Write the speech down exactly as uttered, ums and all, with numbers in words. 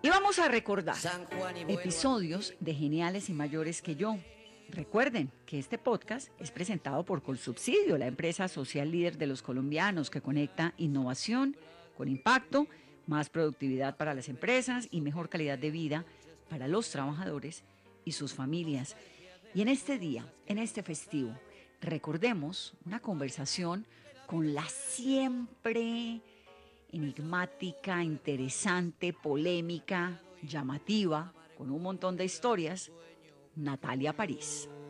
Y vamos a recordar episodios de Geniales y Mayores que Yo. Recuerden que este podcast es presentado por Colsubsidio, la empresa social líder de los colombianos que conecta innovación con impacto, más productividad para las empresas y mejor calidad de vida para los trabajadores y sus familias. Y en este día, en este festivo, recordemos una conversación con la siempre enigmática, interesante, polémica, llamativa, con un montón de historias, Natalia París.